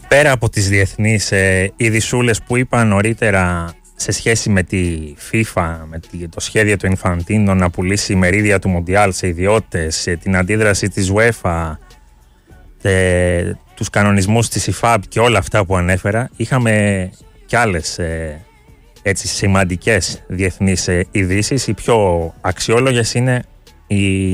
Πέρα από τις διεθνείς ειδησούλες που είπα νωρίτερα σε σχέση με τη FIFA, με το σχέδιο του Infantino να πουλήσει μερίδια του Μουντιάλ σε ιδιώτες, την αντίδραση της UEFA, τους κανονισμούς της IFAB και όλα αυτά που ανέφερα, είχαμε κι άλλες έτσι σημαντικές διεθνείς ειδήσεις. Οι πιο αξιόλογες είναι οι